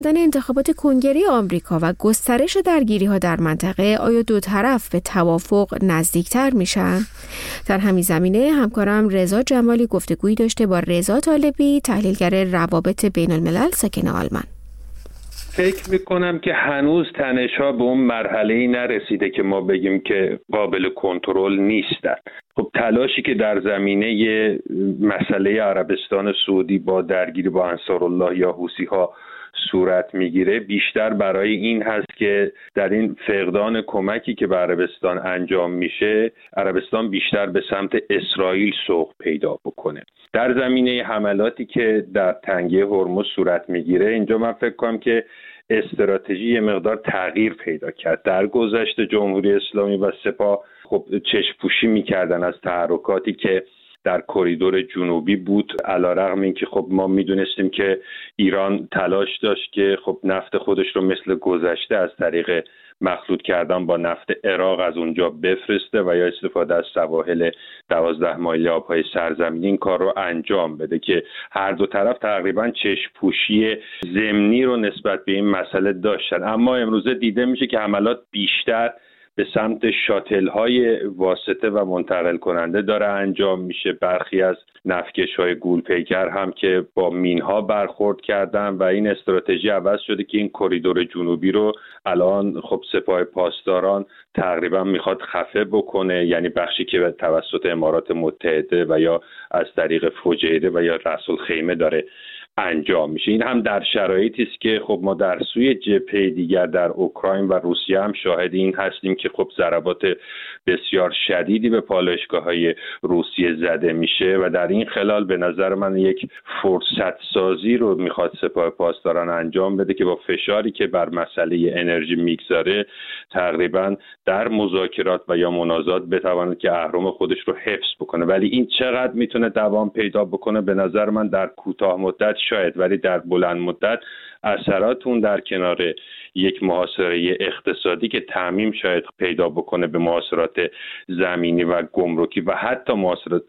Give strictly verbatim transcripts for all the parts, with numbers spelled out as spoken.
در انتخابات کنگره آمریکا و گسترش درگیری‌ها در منطقه، آیا دو طرف به توافق نزدیکتر میشن؟ در همین زمینه همکارم رضا جمالی گفتگویی داشته با رضا طالبی، تحلیلگر روابط بین الملل ساکن آلمان. فکر میکنم که هنوز تنش‌ها به اون مرحله‌ای نرسیده که ما بگیم که قابل کنترل نیستن. خب تلاشی که در زمینه مسئله عربستان سعودی با درگیری با انصارالله یا حوثی‌ها صورت میگیره بیشتر برای این هست که در این فقدان کمکی که به عربستان انجام میشه، عربستان بیشتر به سمت اسرائیل سوق پیدا بکنه. در زمینه حملاتی که در تنگه هرمز صورت میگیره، اینجا من فکر کنم که استراتژی یه مقدار تغییر پیدا کرد. در گذشته جمهوری اسلامی و سپاه خب چشم پوشی میکردن از تحرکاتی که در کریدور جنوبی بود، علیرغم اینکه خب ما میدونستیم که ایران تلاش داشت که خب نفت خودش رو مثل گذشته از طریق مخلوط کردن با نفت عراق از اونجا بفرسته و یا استفاده از سواحل دوازده مایلی آبهای سرزمینی این کار رو انجام بده، که هر دو طرف تقریبا چشم پوشی ضمنی رو نسبت به این مسئله داشتن. اما امروزه دیده میشه که حملات بیشتر به سمت شاتل های واسطه و منتقل کننده داره انجام میشه. برخی از نفتکش های گول پیکر هم که با مینها برخورد کردن و این استراتژی عوض شده که این کریدور جنوبی رو الان خب سپاه پاسداران تقریبا میخواد خفه بکنه، یعنی بخشی که توسط امارات متحده و یا از طریق فجیره و یا رأس الخیمه داره انجام میشه. این هم در شرایطی است که خب ما در سوی جبهه دیگر در اوکراین و روسیه هم شاهد این هستیم که خب ضربات بسیار شدیدی به پالایشگاه‌های روسیه زده میشه و در این خلال به نظر من یک فرصت سازی رو میخواد سپاه پاسداران انجام بده که با فشاری که بر مسئله انرژی میگذاره تقریبا در مذاکرات و یا منازعات بتواند که اهرم خودش رو حفظ بکنه. ولی این چقدر میتونه دوام پیدا بکنه به نظر من در کوتاه مدت شاید، ولی در بلند مدت اثرات اون در کنار یک محاصره اقتصادی که تعمیم شاید پیدا بکنه به محاصرات زمینی و گمرکی و حتی محاصرات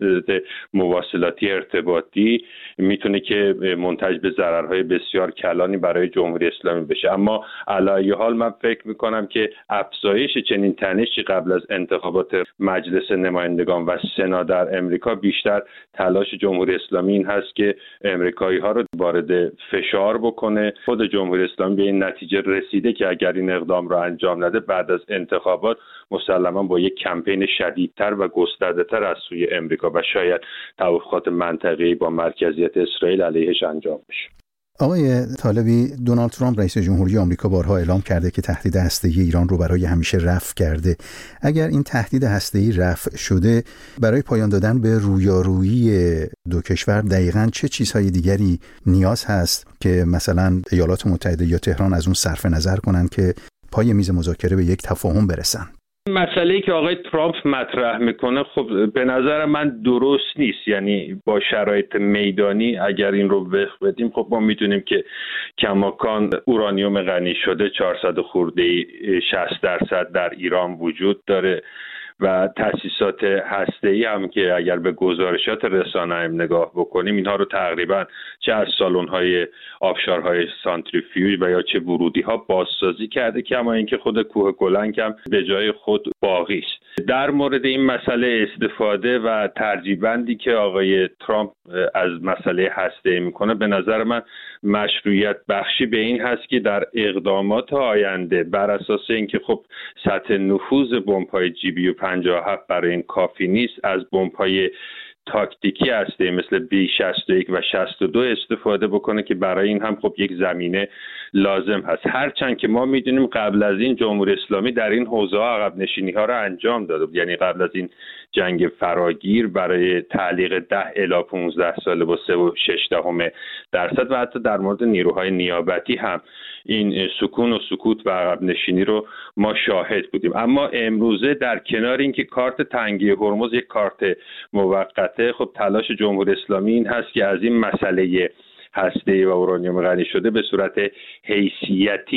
مواصلاتی ارتباطی میتونه که منتج به ضررهای بسیار کلانی برای جمهوری اسلامی بشه. اما علی حال من فکر میکنم که افزایش چنین تنشی قبل از انتخابات مجلس نمایندگان و سنا در امریکا بیشتر تلاش جمهوری اسلامی این هست که امریکایی ها رو وارد فشار بکنه. خود جمهوری اسلامی به این نتیجه رسیده که اگر این اقدام را انجام نده بعد از انتخابات مسلما با یک کمپین شدیدتر و گسترده‌تر از سوی امریکا و شاید توافقات منطقه‌ای با مرکزیت اسرائیل علیهش انجام بشه. آقای طالبی، دونالد ترامپ رئیس جمهوری آمریکا بارها اعلام کرده که تهدید هسته‌ای ایران رو برای همیشه رفع کرده. اگر این تهدید هسته‌ای رفع شده، برای پایان دادن به رویارویی دو کشور دقیقاً چه چیزهای دیگری نیاز هست که مثلا ایالات متحده یا تهران از اون صرف نظر کنن که پای میز مذاکره به یک تفاهم برسن؟ مسئله‌ای که آقای ترامپ مطرح میکنه خب به نظر من درست نیست. یعنی با شرایط میدانی اگر این رو وفق بدیم، خب ما میدونیم که کماکان اورانیوم غنی شده چهارصد خورده شصت درصد در ایران وجود داره و تأسیسات هسته‌ای هم که اگر به گزارشات رسانه هم نگاه بکنیم اینها رو تقریبا چه از سالن‌های آبشارهای سانتریفیوژ و یا چه ورودی‌ها بازسازی کرده، که اما اینکه خود کوه گلنگ هم به جای خود باقی است. در مورد این مسئله استفاده و ترجیح‌بندی که آقای ترامپ از مسئله هسته‌ای میکنه به نظر من مشروعیت بخشی به این هست که در اقدامات آینده بر اساس اینکه خب سطح نفوذ بمب‌های جی بی یو پنجاه و هفت برای این کافی نیست، از بمب‌های تاکتیکی هسته مثل بی شصت و یک و شصت و دو استفاده بکنه که برای این هم خب یک زمینه لازم هست. هرچند که ما میدونیم قبل از این جمهوری اسلامی در این حوزه ها عقب نشینی ها رو انجام داده، یعنی قبل از این جنگ فراگیر برای تعلیق ده الی پانزده ساله با سه و شش دهم درصد و حتی در مورد نیروهای نیابتی هم این سکون و سکوت و عقب نشینی رو ما شاهد بودیم. اما امروزه در کنار اینکه کارت تنگه هرمز یک کارت موقته، خب تلاش جمهوری اسلامی این هست که از این مسئله هسته‌ای و اورانیوم غنی شده به صورت حیثیتی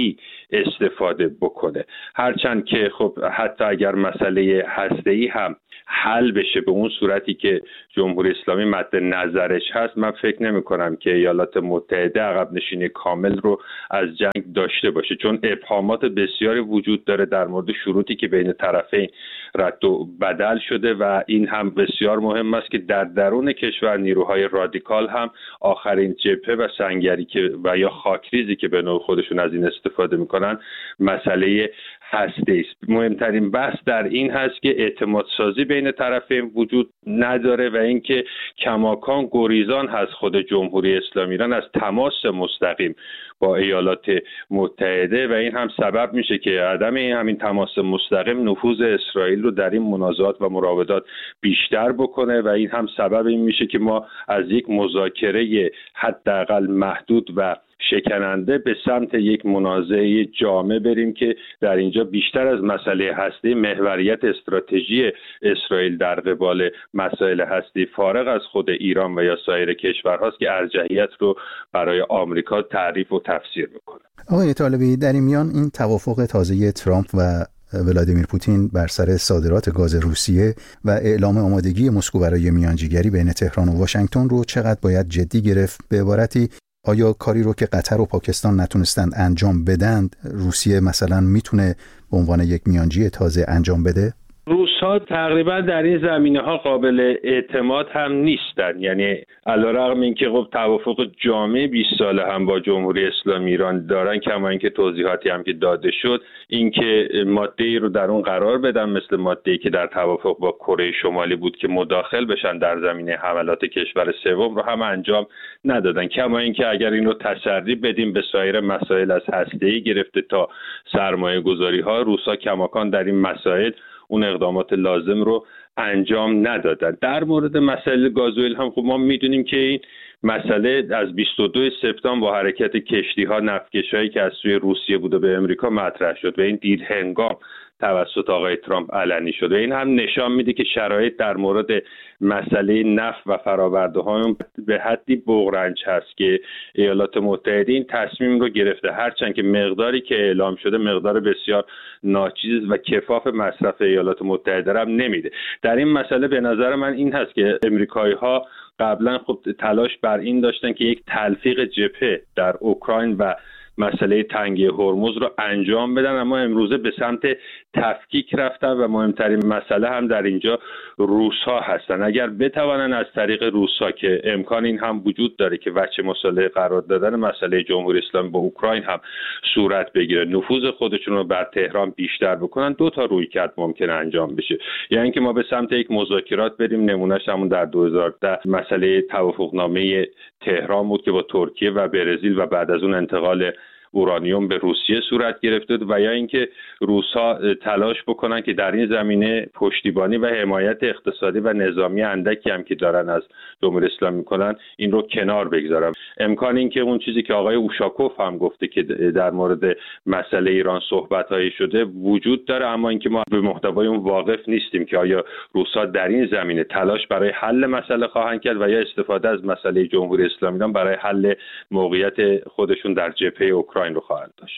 استفاده بکنه. هرچند که خب حتی اگر مسئله هسته‌ای هم حل بشه به اون صورتی که جمهوری اسلامی مد نظرش هست، من فکر نمی کنم که ایالات متحده عقب نشینی کامل رو از جنگ داشته باشه، چون ابهامات بسیاری وجود داره در مورد شروطی که بین طرفین رد و بدل شده و این هم بسیار مهم است که در درون کشور نیروهای رادیکال هم آخرین جبهه و سنگری که و یا خاکریزی که به نوع خودشون از این استفاده میکنن مسئله هسته است. مهمترین بحث در این هست که اعتماد سازی بین طرفین وجود نداره و اینکه کماکان گریزان هست خود جمهوری اسلامی ایران از تماس مستقیم با ایالات متحده و این هم سبب میشه که عدم این همین تماس مستقیم نفوذ اسرائیل رو در این منازعات و مراودات بیشتر بکنه و این هم سبب این میشه که ما از یک مذاکره حداقل محدود و شکننده به سمت یک منازعه جامع بریم که در اینجا بیشتر از مسئله هستی محوریت استراتژی اسرائیل در قبال مسائل هستی فارغ از خود ایران و یا سایر کشورهاست که ارجحیت رو برای آمریکا تعریف و تفسیر میکنه. آقای طالبی، در این میان این توافق تازه ترامپ و ولادیمیر پوتین بر سر صادرات گاز روسیه و اعلام آمادگی مسکو برای میانجیگری بین تهران و واشنگتن رو چقدر باید جدی گرفت؟ به عبارتی آیا کاری رو که قطر و پاکستان نتونستند انجام بدند روسیه مثلا میتونه به عنوان یک میانجی تازه انجام بده؟ روس‌ها تقریبا در این زمینه‌ها قابل اعتماد هم نیستن، یعنی علیرغم اینکه خب توافق جامع بیست ساله هم با جمهوری اسلامی ایران دارن، کما اینکه توضیحاتی هم که داده شد اینکه ماده‌ای رو در اون قرار بدن مثل ماده‌ای که در توافق با کره شمالی بود که مداخل بشن در زمینه حملات کشور سوم رو هم انجام ندادن، کما اینکه اگر این رو تسری بدیم به سایر مسائل از هسته‌ای گرفته تا سرمایه‌گذاری‌ها، روس‌ها کماکان در این مسائل اون اقدامات لازم رو انجام ندادن. در مورد مسئله گازوئیل هم خب ما میدونیم که این مسئله از بیست و دوم سپتامبر با حرکت کشتی‌ها نفتکش‌هایی که از سوی روسیه بود و به امریکا مطرح شد و این دیر هنگام توسط آقای ترامپ علنی شد و این هم نشان میده که شرایط در مورد مسئله نفت و فرآورده‌ها به حدی بغرنج هست که ایالات متحده این تصمیم رو گرفته، هرچند که مقداری که اعلام شده مقدار بسیار ناچیز و کفاف مصرف ایالات متحده را هم نمیده. در این مسئله به نظر من این هست که امریکایی‌ها قبلا خب تلاش بر این داشتن که یک تلفیق جبهه در اوکراین و مسئله تنگه هرمز رو انجام بدن، اما امروزه به سمت تفکیک رفتن و مهمترین مسئله هم در اینجا روس‌ها هستن. اگر بتوانن از طریق روس‌ها که امکان این هم وجود داره که وجه مصالحه قرار دادن مسئله جمهوری اسلامی با اوکراین هم صورت بگیره، نفوذ خودشون رو بر تهران بیشتر بکنن، دو تا رویکرد ممکنه انجام بشه. یعنی اینکه ما به سمت یک مذاکرات بریم، نمونهش همون در دو هزار و ده مسئله توافقنامه تهران بود که با ترکیه و برزیل و بعد از اون انتقال اورانیوم به روسیه صورت گرفته و یا اینکه روس‌ها تلاش بکنن که در این زمینه پشتیبانی و حمایت اقتصادی و نظامی اندکی هم که دارن از جمهوری اسلامی میکنن این رو کنار بگذارن. امکان این که اون چیزی که آقای اوشاکوف هم گفته که در مورد مسئله ایران صحبت‌هایی شده وجود داره، اما اینکه ما به محتوای اون واقف نیستیم که آیا روس‌ها در این زمینه تلاش برای حل مسئله خواهند کرد و یا استفاده از مسئله جمهوری اسلامی ایران برای حل موقعیت خودشون در جبهه اوکراین رو خواهند داشت.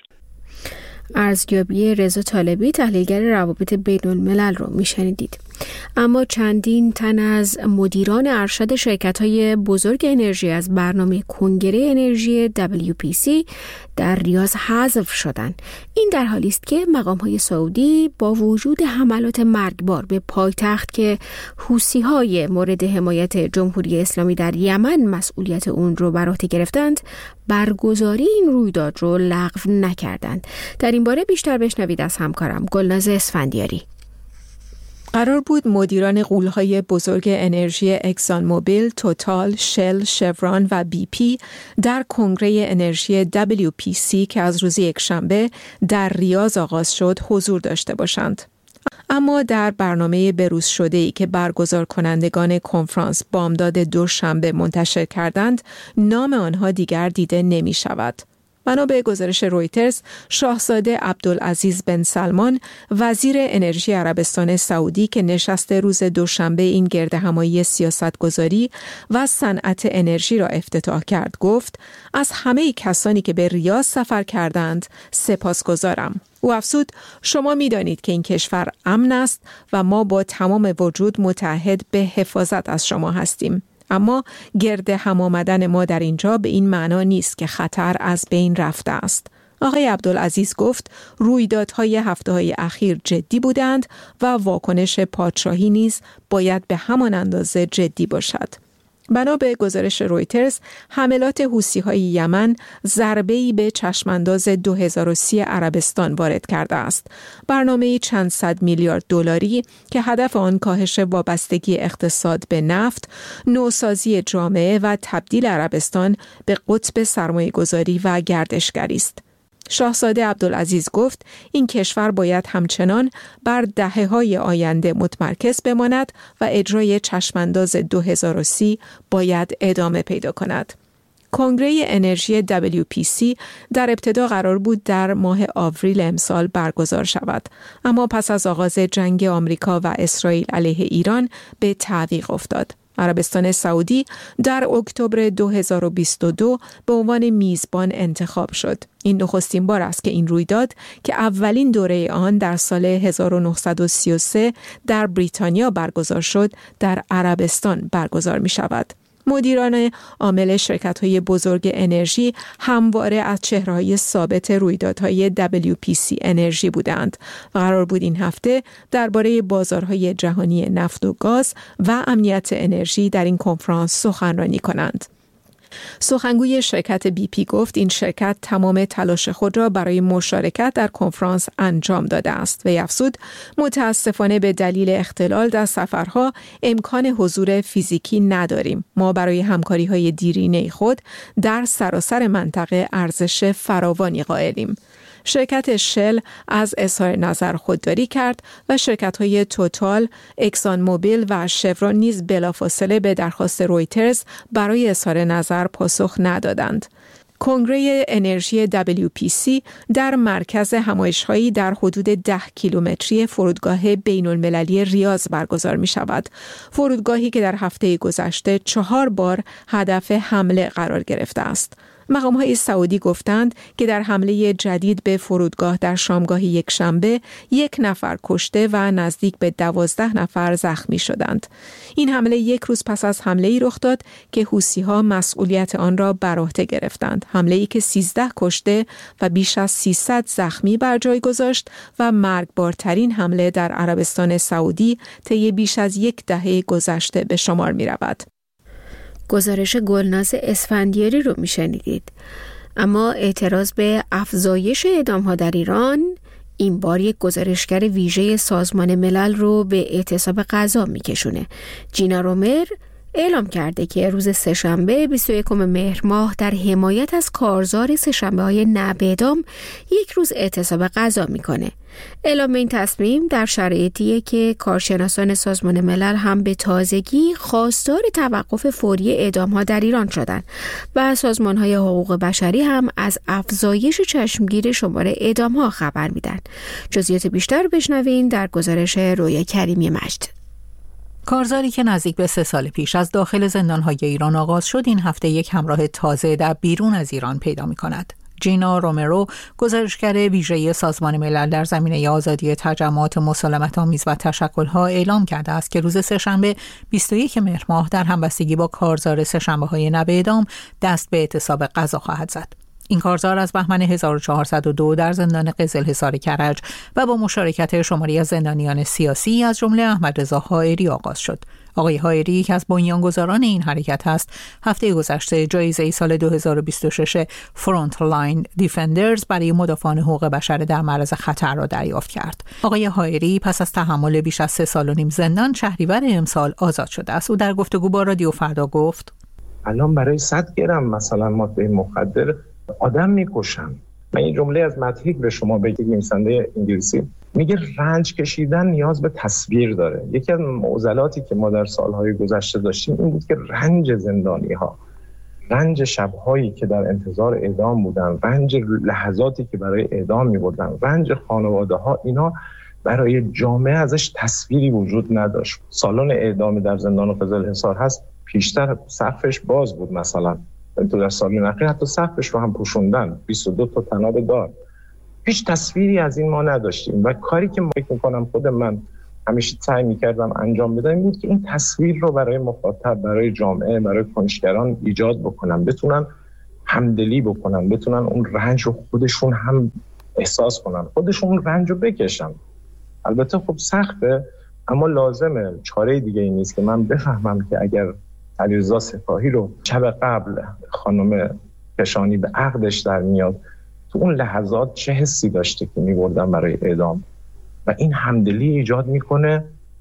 ارزیابی رضا طالبی، تحلیلگر روابط بین الملل رو میشنیدید. اما چندین تن از مدیران ارشد شرکت‌های بزرگ انرژی از برنامه کنگره انرژی دبلیو پی سی در ریاض حذف شدند. این در حالی است که مقام‌های سعودی با وجود حملات مرگبار به پایتخت که حوثی‌های مورد حمایت جمهوری اسلامی در یمن مسئولیت اون رو بر عهده گرفتند، برگزاری این رویداد رو لغو نکردند. در این باره بیشتر بشنوید از همکارم گلناز اسفندیاری. قرار بود مدیران غول‌های بزرگ انرژی اکسان موبیل، توتال، شل، شورون و بی پی در کنگره انرژی دبلیو پی سی که از روز یکشنبه در ریاض آغاز شد حضور داشته باشند. اما در برنامه بروز شده‌ای که برگزار کنندگان کنفرانس بامداد دوشنبه منتشر کردند، نام آنها دیگر دیده نمی شود. بنا به گزارش رویترز، شاهزاده عبدالعزیز بن سلمان وزیر انرژی عربستان سعودی که نشست روز دوشنبه این گردهمایی سیاستگذاری و صنعت انرژی را افتتاح کرد گفت از همه کسانی که به ریاض سفر کردند سپاسگزارم. او افزود شما می‌دانید که این کشور امن است و ما با تمام وجود متحد به حفاظت از شما هستیم. اما گرد هم آمدن ما در اینجا به این معنا نیست که خطر از بین رفته است. آقای عبدالعزیز گفت رویدادهای هفته‌های اخیر جدی بودند و واکنش پادشاهی نیز باید به همان اندازه جدی باشد. بنا به گزارش رویترز، حملات حوثی‌های یمن ضربه‌ای به چشمانداز دو هزار و سی عربستان وارد کرده است. برنامه‌ای چند صد میلیارد دلاری که هدف آن کاهش وابستگی اقتصاد به نفت، نوسازی جامعه و تبدیل عربستان به قطب سرمایه‌گذاری و گردشگری است. شاهزاده عبدالعزیز گفت این کشور باید همچنان بر دهه‌های آینده متمرکز بماند و اجرای چشمانداز دو هزار و سی باید ادامه پیدا کند. کنگره انرژی دبلیو پی سی در ابتدا قرار بود در ماه آوریل امسال برگزار شود، اما پس از آغاز جنگ آمریکا و اسرائیل علیه ایران به تعویق افتاد. عربستان سعودی در اکتبر دو هزار و بیست و دو به عنوان میزبان انتخاب شد. این نخستین بار است که این رویداد که اولین دوره آن در سال هزار و نهصد و سی و سه در بریتانیا برگزار شد، در عربستان برگزار می شود. مدیران عامل شرکت‌های بزرگ انرژی همواره از چهره‌های ثابت رویدادهای دبلیو پی سی انرژی بودند و قرار بود این هفته درباره بازارهای جهانی نفت و گاز و امنیت انرژی در این کنفرانس سخنرانی کنند. سخنگوی شرکت بی پی گفت این شرکت تمام تلاش خود را برای مشارکت در کنفرانس انجام داده است و افزود متاسفانه به دلیل اختلال در سفرها امکان حضور فیزیکی نداریم. ما برای همکاری‌های دیرینه خود در سراسر منطقه ارزش فراوانی قائلیم. شرکت شل از اظهار نظر خودداری کرد و شرکت‌های توتال، اکسان موبیل و شفرون نیز بلافاصله به درخواست رویترز برای اظهار نظر پاسخ ندادند. کنگره انرژی دبلیو پی سی در مرکز همایش‌هایی در حدود ده کیلومتری فرودگاه بین‌المللی ریاض برگزار می‌شود. فرودگاهی که در هفته گذشته چهار بار هدف حمله قرار گرفته است. مقام‌های سعودی گفتند که در حمله جدید به فرودگاه در شامگاه یک شنبه یک نفر کشته و نزدیک به دوازده نفر زخمی شدند. این حمله یک روز پس از حمله‌ای رخ داد که حوثی‌ها مسئولیت آن را بر عهده گرفتند. حمله‌ای که سیزده کشته و بیش از سیصد زخمی بر جای گذاشت و مرگبارترین حمله در عربستان سعودی طی بیش از یک دهه گذشته به شمار می‌رود. گزارش گلناز اسفندیاری رو میشنیدید. اما اعتراض به افزایش اعدام‌ها در ایران این بار یک گزارشگر ویژه سازمان ملل رو به اعتصاب غذا میکشونه. جینا رومر اعلام کرده که روز سه‌شنبه بیست و یکم مهر ماه در حمایت از کارزار سه‌شنبه‌های نابعدام یک روز اعتصاب غذا میکنه. اعلام این تصمیم در شرایطیه که کارشناسان سازمان ملل هم به تازگی خواستار توقف فوری اعدام‌ها در ایران شدند و سازمان‌های حقوق بشری هم از افزایش چشمگیر شمار اعدام‌ها خبر میدن. جزئیات بیشتر بشنوین در گزارش رویا کریمی مجد. کارزاری که نزدیک به سه سال پیش از داخل زندان‌های ایران آغاز شد، این هفته یک همراه تازه در بیرون از ایران پیدا می‌کند. جینا رومرو، گزارشگر ویژه سازمان ملل در زمینه آزادی تجمعات مسالمت‌آمیز و تشکل‌ها، اعلام کرده است که روز سه‌شنبه بیست و یکم مهر ماه در همبستگی با کارزار سه‌شنبه‌های نابعدام دست به اعتصاب غذا خواهد زد. این کارزار از بهمن هزار و چهارصد و دو در زندان قزلحصار کرج و با مشارکت شماری از زندانیان سیاسی از جمله احمد رضا حائری آغاز شد. آقای حائری یک از بنیانگذاران این حرکت است. هفته گذشته جایزه سال دو هزار و بیست و شش فرونت لاین دیفندرز برای مدافعان حقوق بشر در معرض خطر را دریافت کرد. آقای حائری پس از تحمل بیش از سه سال و نیم زندان شهریور امسال آزاد شده است. او در گفتگو با رادیو فردا گفت: الان برای صد گرم مثلا ماده مخدر آدم میکشن. من این جمله از مت هیگ به شما بگم، نویسنده انگلیسی، میگه رنج کشیدن نیاز به تصویر داره. یکی از معضلاتی که ما در سالهای گذشته داشتیم این بود که رنج زندانی ها رنج شب‌هایی که در انتظار اعدام بودن، رنج لحظاتی که برای اعدام می‌بردن، رنج خانواده‌ها، اینا برای جامعه ازش تصویری وجود نداشت. سالن اعدام در زندان قزلحصار هست، پیشتر سقفش باز بود، مثلا تو در سالن اخیر حتی سقفش رو هم پوشوندن، بیست و دو تا طناب دار. هیچ تصویری از این ما نداشتیم و کاری که فکر می‌کنم خود من همیشه سعی می‌کردم انجام بدم این بود که این تصویر رو برای مخاطب، برای جامعه، برای کنشگران ایجاد بکنم، بتونن همدلی بکنن، بتونن اون رنج رو خودشون هم احساس کنن، خودشون اون رنج رو بکشن. البته خب سخته، اما لازمه، چاره دیگه ای نیست که من بفهمم که اگر علیرضا سپاهی رو شب قبل خانم کشانی به عقدش در میاد، تو اون لحظات چه حسی داشته که می‌بردن برای اعدام، و این همدلی ایجاد میکنه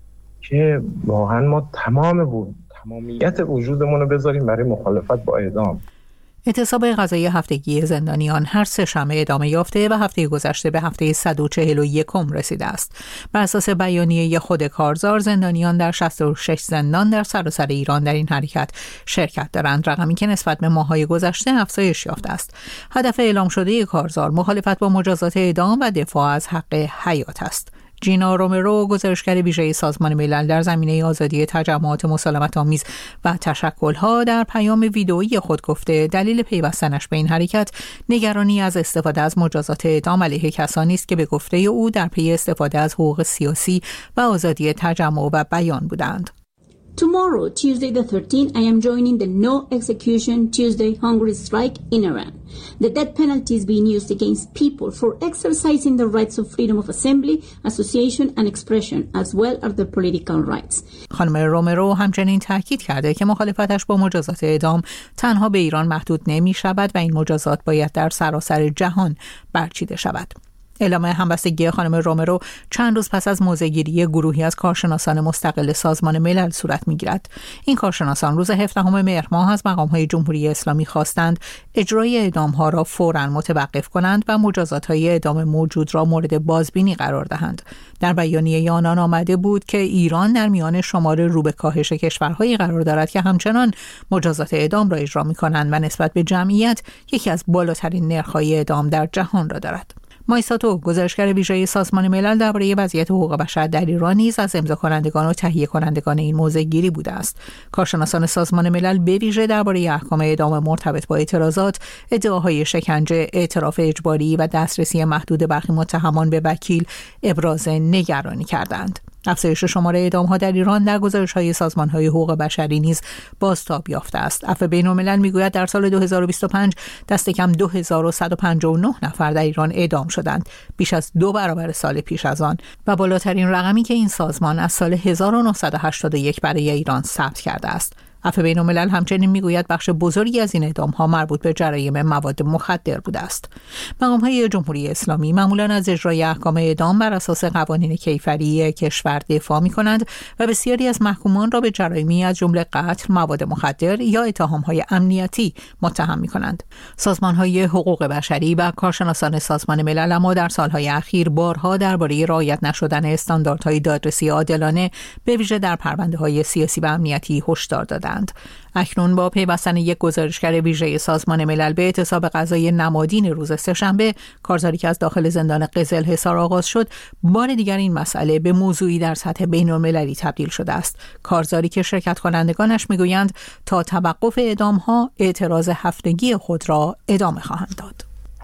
که واقعا ما تمام بود تمامیت وجودمون رو بذاریم برای مخالفت با اعدام. اعتصاب غذایی هفتگی زندانیان هر سه شنبه ادامه یافته و هفته گذشته به هفته صد و چهل و یک رسیده است. بر اساس بیانیه خود کارزار، زندانیان در شصت و شش زندان در سراسر ایران در این حرکت شرکت دارند، رقمی که نسبت به ماه‌های گذشته افزایش یافته است. هدف اعلام شده کارزار مخالفت با مجازات اعدام و دفاع از حق حیات است. جینا رومرو، گزارشگر ویژه سازمان ملل در زمینه آزادی تجمعات مسالمت‌آمیز و تشکل‌ها، در پیام ویدئویی خود گفته دلیل پیوستنش به این حرکت نگرانی از استفاده از مجازات اعدام علیه کسانی است که به گفته او در پی استفاده از حقوق سیاسی و آزادی تجمع و بیان بودند. Tomorrow, Tuesday the thirteenth, I am joining the No Execution Tuesday Hunger Strike in Iran. The death penalty is being used against people for exercising the rights of freedom of assembly, association and expression, as well as their political rights. خانم رومرو همچنین تاکید کرده که مخالفتش با مجازات اعدام تنها به ایران محدود نمی شود و این مجازات باید در سراسر جهان برچیده شود. اعلام همبستگی خانم رومرو چند روز پس از موضع‌گیری گروهی از کارشناسان مستقل سازمان ملل صورت می‌گیرد. این کارشناسان روز هفدهم مهر ماه از مقام‌های جمهوری اسلامی خواستند اجرای اعدام‌ها را فوراً متوقف کنند و مجازات‌های اعدام موجود را مورد بازبینی قرار دهند. در بیانیه آنان آمده بود که ایران در میان شمار رو به کاهش کشورهایی قرار دارد که همچنان مجازات اعدام را اجرا می‌کنند و نسبت به جمعیت یکی از بالاترین نرخ‌های اعدام در جهان را دارد. مایساتو، گزارشگر ویژه سازمان ملل درباره وضعیت حقوق بشر در ایران، نیز از امضا کنندگان و تهیه کنندگان این موضع‌گیری بوده است. کارشناسان سازمان ملل به ویژه درباره احکام اعدام مرتبط با اعتراضات، ادعاهای شکنجه، اعتراف اجباری و دسترسی محدود برخی متهمان به وکیل ابراز نگرانی کردند. افزایش شمار اعدام‌ها در ایران در گزارش‌های سازمان‌های حقوق بشری نیز بازتاب یافته است. عفو بین‌الملل می‌گوید در سال دو هزار و بیست و پنج دست کم دو هزار و صد و پنجاه و نه نفر در ایران اعدام شدند، بیش از دو برابر سال پیش از آن و بالاترین رقمی که این سازمان از سال هزار و نهصد و هشتاد و یک برای ایران ثبت کرده است. عفو بین‌الملل همچنین میگوید بخش بزرگی از این اعدام‌ها مربوط به جرایم مواد مخدر بوده است. مقام‌های جمهوری اسلامی معمولاً از اجرای احکام اعدام بر اساس قوانین کیفری کشور دفاع می‌کنند و بسیاری از محکومان را به جرایمی از جمله قتل، مواد مخدر یا اتهام‌های امنیتی متهم می‌کنند. سازمان‌های حقوق بشری و کارشناسان سازمان ملل اما در سال‌های اخیر بارها درباره رعایت نشدن استانداردهای دادرسی عادلانه به ویژه در پرونده‌های سیاسی و امنیتی هشدار دادند. اکنون با پیوستن یک گزارشگر ویژه سازمان ملل به اعتصاب غذایی نمادین روز سه‌شنبه، کارزاری که از داخل زندان قزلحصار آغاز شد، بار دیگر این مسئله به موضوعی در سطح بین‌المللی تبدیل شده است. کارزاری که شرکت کنندگانش میگویند تا توقف اعدام‌ها اعتراض هفتگی خود را ادامه خواهند داد.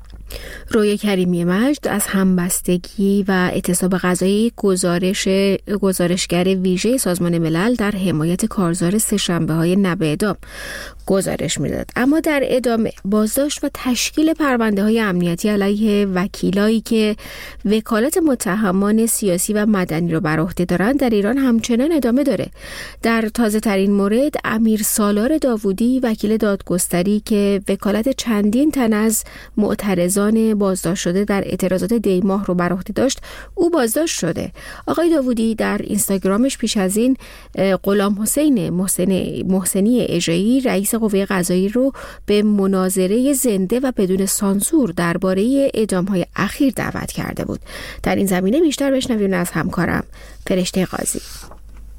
رویا کریمی مجد از همبستگی و اعتصاب غذایی گزارش گزارشگر ویژه سازمان ملل در حمایت کارزار سه‌شنبه‌های نب اعدام گزارش می‌داد. اما در ادامه بازداشت و تشکیل پرونده‌های امنیتی علیه وکیلایی که وکالت متهمان سیاسی و مدنی را بر عهده دارند در ایران همچنان ادامه داره. در تازه‌ترین مورد امیر سالار داوودی، وکیل دادگستری که وکالت چندین تن از معترضان بازداشت شده در اعتراضات دیماه رو بر عهده داشت، او بازداشت شده. آقای داوودی در اینستاگرامش پیش از این غلام حسین محسن محسنی اژه‌ای، رئیس قوه قضاییه رو به مناظره زنده و بدون سانسور درباره اعدام‌های اخیر دعوت کرده بود. در این زمینه بیشتر بشنویم از همکارم فرشته قاضی.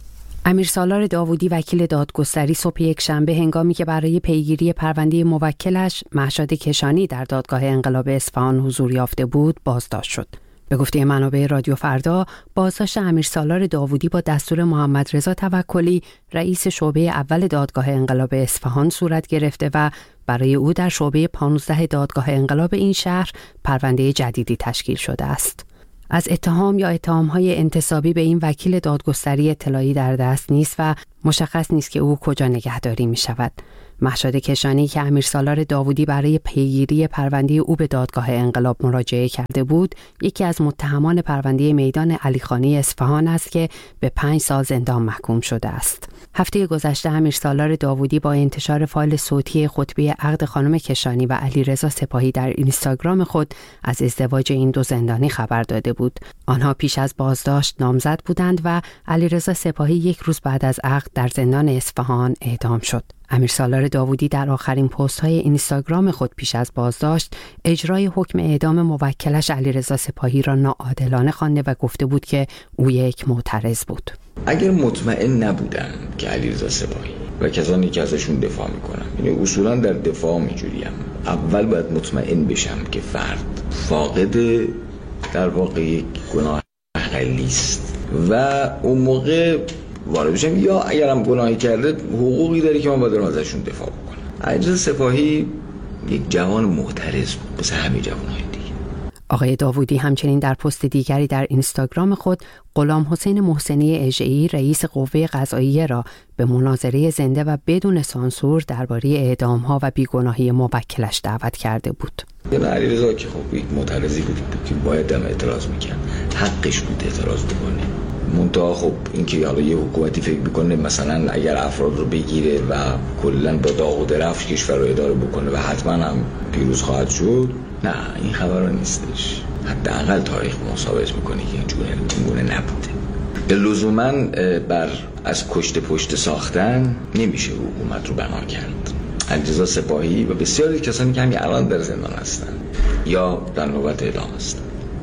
امیرسالار داوودی وکیل دادگستری صبح یک شنبه هنگامی که برای پیگیری پرونده موکلش مهشاد کشانی در دادگاه انقلاب اصفهان حضور یافته بود بازداشت شد. به گفته منابع رادیو فردا، بازداشت امیرسالار داوودی با دستور محمد رضا توکلی رئیس شعبه اول دادگاه انقلاب اصفهان صورت گرفته و برای او در شعبه پانزده دادگاه انقلاب این شهر پرونده جدیدی تشکیل شده است. از اتهام یا اتهام‌های انتسابی به این وکیل دادگستری اطلاعی در دست نیست و مشخص نیست که او کجا نگهداری می شود. مهشاد کشانی که امیرسالار داوودی برای پیگیری پرونده او به دادگاه انقلاب مراجعه کرده بود، یکی از متهمان پرونده میدان علیخانی اصفهان است که به پنج سال زندان محکوم شده است. هفته گذشته امیرسالار داوودی با انتشار فایل صوتی خطبه عقد خانم کشانی و علیرضا سپاهی در اینستاگرام خود از ازدواج این دو زندانی خبر داده بود. آنها پیش از بازداشت نامزد بودند و علیرضا سپاهی یک روز بعد از عقد در زندان اصفهان اعدام شد. امیرسالار داوودی در آخرین پست های اینستاگرام خود پیش از بازداشت اجرای حکم اعدام موکلش علیرضا سپاهی را ناعادلانه خوانده و گفته بود که او یک معترض بود. اگر مطمئن نبودم که علیرضا سپاهی و کسانی که ازشون دفاع میکنم، یعنی اصولا در دفاع میجوریم، اول باید مطمئن بشم که فرد فاقد در واقع یک گناه غلیظ است و اون موقع وارد بشم، یا اگرم گناهی کرده حقوقی داره که من باید ازشون دفاع بکنم. علیرضا سپاهی یک جوان معترض بود مثل همه جوانهای دیگه. آقای داوودی همچنین در پست دیگری در اینستاگرام خود غلام حسین محسنی اژه‌ای رئیس قوه قضاییه را به مناظره زنده و بدون سانسور درباره اعدام‌ها و بیگناهی موکلش دعوت کرده بود. علیرضا که خب یک معترضی بود که باید هم اعتراض می‌کرد، حقش بود اعتراض بکنه. منتها خب اینکه حالا یه حکومتی فکر میکنه مثلا اگر افراد رو بگیره و کلا با داغ و درفش کشور رو اداره بکنه و حتما هم پیروز خواهد شد، نه این خبرها نیستش. حداقل تاریخ ما ثابت میکنه که اینجوری نبوده. لزوما بر از کشته پشت ساختن نمیشه حکومت رو بنا کرد. علیرضا سپاهی و بسیاری کسانی که همین الان در زندان هستن یا در نوبت اعدام هستن.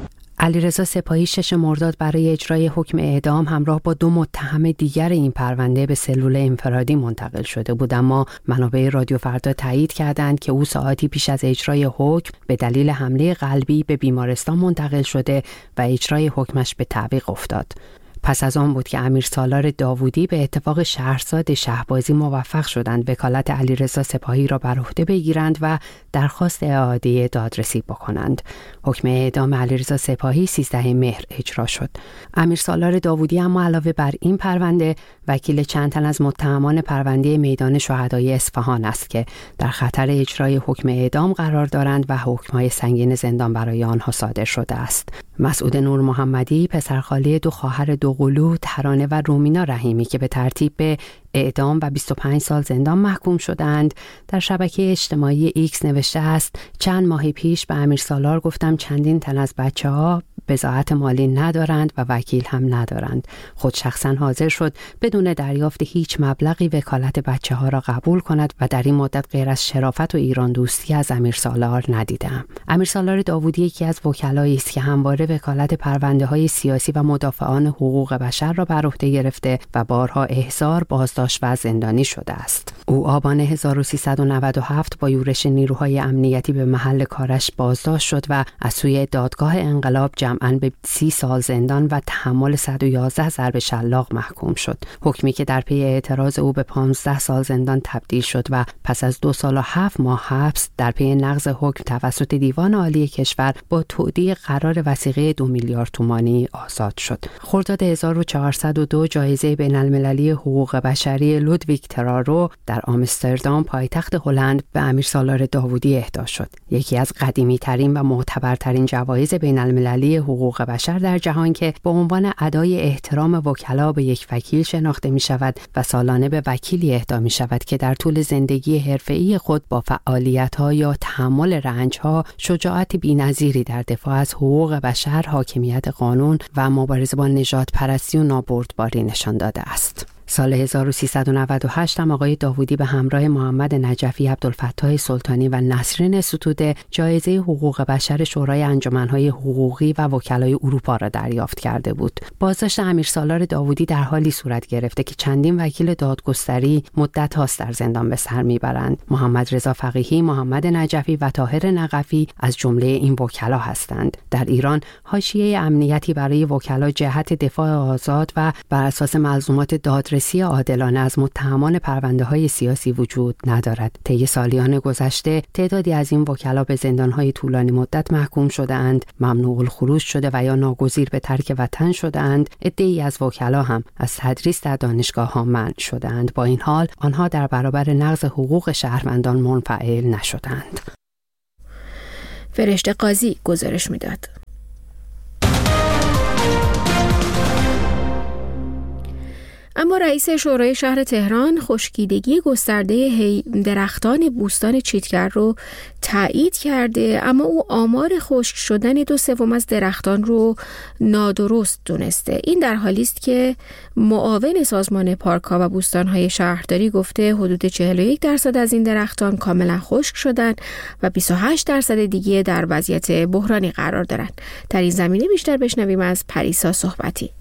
علیرضا سپاهی شش مرداد برای اجرای حکم اعدام همراه با دو متهم دیگر این پرونده به سلول انفرادی منتقل شده بود، اما منابع رادیو فردا تایید کردند که او ساعتی پیش از اجرای حکم به دلیل حمله قلبی به بیمارستان منتقل شده و اجرای حکمش به تعویق افتاد. پس از آن بود که امیرسالار داوودی به اتفاق شهرزاد شهبازی موفق شدند وکالت علیرضا سپاهی را بر عهده بگیرند و درخواست اعاده دادرسی بکنند. حکم اعدام علیرضا سپاهی سیزده مهر اجرا شد. امیرسالار داوودی اما علاوه بر این پرونده وکیل چند تن از متهمان پرونده میدان شهدای اصفهان است که در خطر اجرای حکم اعدام قرار دارند و حکم‌های سنگین زندان برای آنها صادر شده است. مسعود نور محمدی پسرخاله دو خواهر دوقلو ترانه و رومینا رحیمی که به ترتیب به اعدام و بیست و پنج سال زندان محکوم شدند در شبکه اجتماعی ایکس نوشته است: چند ماه پیش به امیرسالار گفتم چندین تن از بچه‌ها بضاعت مالی ندارند و وکیل هم ندارند. خود شخصا حاضر شد بدون دریافت هیچ مبلغی وکالت بچه‌ها را قبول کند و در این مدت غیر از شرافت و ایران دوستی از امیرسالار ندیدم. امیرسالار داوودی یکی از وکلایی است که همواره وکالت پرونده‌های سیاسی و مدافعان حقوق بشر را بر عهده گرفته و بارها احضار، بازداشت و زندانی شده است. او آبان هزار و سیصد و نود و هفت با یورش نیروهای امنیتی به محل کارش بازداشت شد و از سوی دادگاه انقلاب جمعاً به سی سال زندان و تحمل صد و یازده ضرب شلاق محکوم شد. حکمی که در پی اعتراض او به پانزده سال زندان تبدیل شد و پس از دو سال و هفت ماه حبس در پی نقض حکم توسط دیوان عالی کشور با تودیع قرار وثیقه دو میلیارد تومانی آزاد شد. خرداد هزار و چهارصد و دو جایزه بین‌المللی حقوق بشری لودویگ ترارو در آمستردام پایتخت هلند به امیرسالار داوودی اهدا شد. یکی از قدیمی ترین و معتبرترین جوایز بین‌المللی حقوق بشر در جهان که به عنوان ادای احترام وکلا به یک وکیل شناخته می شود و سالانه به وکیلی اهدا می شود که در طول زندگی حرفه‌ای خود با فعالیت‌ها یا تحمل رنج‌ها شجاعت بی‌نظیری در دفاع از حقوق بشر، حاکمیت قانون و مبارزه با نژادپرستی و نابردباری نشان داده است. سال هزار و سیصد و نود و هشت هم آقای داوودی به همراه محمد نجفی، عبدالفتاح سلطانی و نسرین ستوده جایزه حقوق بشر شورای انجمن‌های حقوقی و وکلای اروپا را دریافت کرده بود. بازداشت امیرسالار داوودی در حالی صورت گرفته که چندین وکیل دادگستری مدت هاست در زندان به سر میبرند. محمد رضا فقیهی، محمد نجفی و طاهر نقفی از جمله این وکلا هستند. در ایران حاشیه امنیتی برای وکلا جهت دفاع آزاد و بر اساس ملزومات دادرسی عادلانه از متهمان پرونده‌های سیاسی وجود ندارد. طی سالیان گذشته تعدادی از این وکلا به زندان‌های طولانی مدت محکوم شده‌اند، ممنوع الخروج شده و یا ناگزیر به ترک وطن شده‌اند. عده‌ای از وکلا هم از تدریس در دانشگاه‌ها منع شده‌اند. با این حال آنها در برابر نقض حقوق شهروندان منفعل نشدند. فرشته قاضی گزارش میداد. اما رئیس شورای شهر تهران خشکیدگی گسترده درختان بوستان چیتگر رو تایید کرده، اما او آمار خشک شدن دو سوم از درختان رو نادرست دونسته. این در حالی است که معاون سازمان پارک‌ها و بوستان‌های شهرداری گفته حدود چهل و یک درصد از این درختان کاملا خشک شدن و بیست و هشت درصد دیگه در وضعیت بحرانی قرار دارند. در این زمینه بیشتر بشنویم از پریسا صحبتی.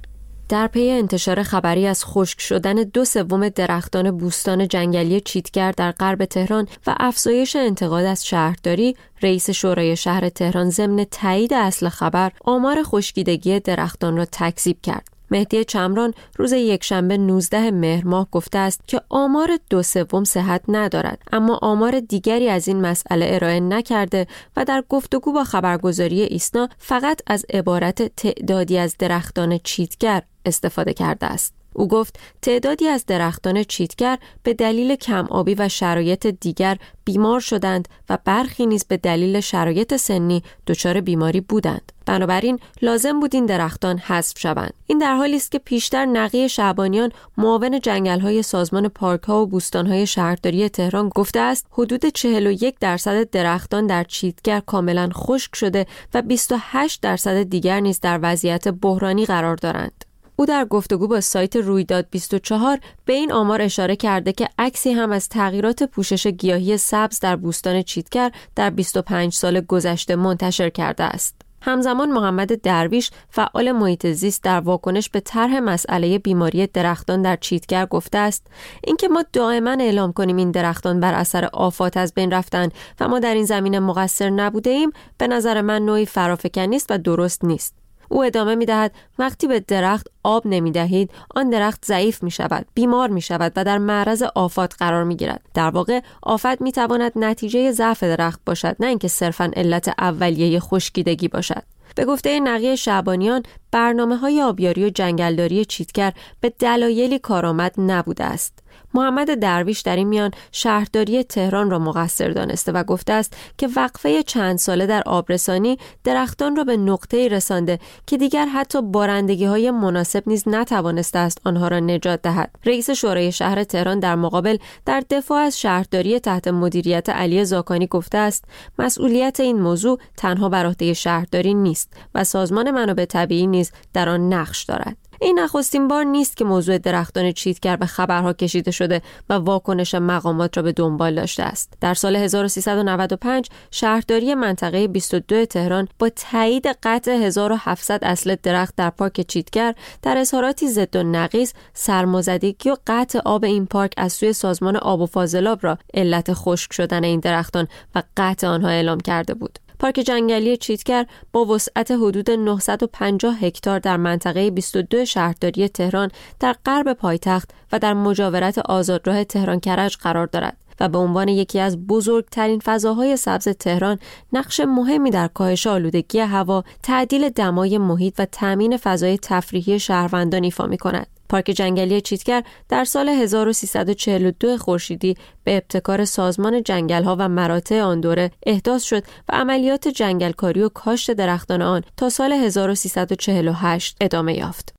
در پی انتشار خبری از خشک شدن دو سوم درختان بوستان جنگلی چیتگر در غرب تهران و افزایش انتقاد از شهرداری، رئیس شورای شهر تهران ضمن تایید اصل خبر آمار خشکیدگی درختان را تکذیب کرد. مهدی چمران روز یکشنبه نوزده مهر ماه گفته است که آمار دو سوم صحت ندارد، اما آمار دیگری از این مسئله ارائه نکرده و در گفتگو با خبرگزاری ایسنا فقط از عبارت تعدادی از درختان چیتگر استفاده کرده است. او گفت تعدادی از درختان چیتگر به دلیل کم آبی و شرایط دیگر بیمار شدند و برخی نیز به دلیل شرایط سنی دچار بیماری بودند. بنابراین لازم بود این درختان حذف شوند. این در حالی است که پیشتر نقی شعبانیان، معاون جنگل‌های سازمان پارک‌ها و بوستان‌های شهرداری تهران گفته است حدود چهل و یک درصد درختان در چیتگر کاملا خشک شده و بیست و هشت درصد دیگر نیز در وضعیت بحرانی قرار دارند. او در گفتگو با سایت رویداد بیست و چهار به این آمار اشاره کرده که عکسی هم از تغییرات پوشش گیاهی سبز در بوستان چیتگر در بیست و پنج سال گذشته منتشر کرده است. همزمان محمد درویش، فعال محیط زیست، در واکنش به طرح مسئله بیماری درختان در چیتگر گفته است اینکه ما دائما اعلام کنیم این درختان بر اثر آفات از بین رفتن و ما در این زمینه مقصر نبوده ایم، به نظر من نوعی فرافکنی است و درست نیست. او ادامه می دهد وقتی به درخت آب نمی دهید آن درخت ضعیف می شود، بیمار می شود و در معرض آفات قرار می گیرد. در واقع آفت می تواند نتیجه ضعف درخت باشد، نه اینکه صرفاً علت اولیه خشکیدگی باشد. به گفته نقی شعبانیان، برنامه‌های آبیاری و جنگلداری چیتگر به دلایلی کارآمد نبوده است. محمد درویش در این میان شهرداری تهران را مقصر دانسته و گفته است که وقفه چند ساله در آبرسانی درختان را به نقطه‌ای رسانده که دیگر حتی بارندگی‌های مناسب نیز نتوانسته است آنها را نجات دهد. رئیس شورای شهر تهران در مقابل در دفاع از شهرداری تحت مدیریت علی زاکانی گفته است مسئولیت این موضوع تنها بر عهده شهرداری نیست و سازمان منابع طبیعی نیز در آن نقش دارد. این نخستین بار نیست که موضوع درختان چیتگر به خبرها کشیده شده و واکنش مقامات را به دنبال داشته است. در سال هزار و سیصد و نود و پنج شهرداری منطقه بیست و دو تهران با تایید قطع هزار و هفتصد اصل درخت در پارک چیتگر در اظهاراتی ضد و نقیض سرمازدگی و قطع آب این پارک از سوی سازمان آب و فاضلاب را علت خشک شدن این درختان و قطع آنها اعلام کرده بود. پارک جنگلی چیتگر با وسعت حدود نهصد و پنجاه هکتار در منطقه بیست و دو شهرداری تهران در غرب پایتخت و در مجاورت آزادراه تهران کرج قرار دارد و به عنوان یکی از بزرگترین فضاهای سبز تهران نقش مهمی در کاهش آلودگی هوا، تعدیل دمای محیط و تامین فضای تفریحی شهروندان ایفا می‌کند. پارک جنگلی چیتگر در سال هزار و سیصد و چهل و دو خورشیدی به ابتکار سازمان جنگل‌ها و مراتع آن دوره احداث شد و عملیات جنگلکاری و کاشت درختان آن تا سال هزار و سیصد و چهل و هشت ادامه یافت.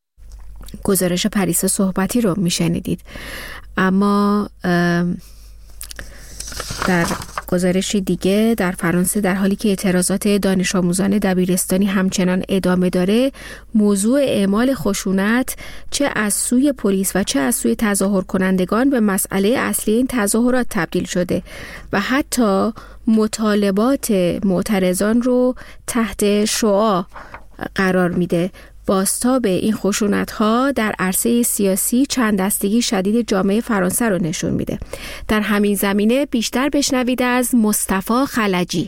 گزارش پریسا صحبتی رو میشنیدید. اما در گزارشی دیگه در فرانسه در حالی که اعتراضات دانش آموزان دبیرستانی همچنان ادامه داره، موضوع اعمال خشونت چه از سوی پلیس و چه از سوی تظاهر کنندگان به مسئله اصلی این تظاهرات تبدیل شده و حتی مطالبات معترضان رو تحت شعاع قرار میده. بازتاب این خشونت‌ها در عرصه سیاسی چند دستگی شدید جامعه فرانسه رو نشون میده. در همین زمینه بیشتر بشنوید از مصطفی خلجی.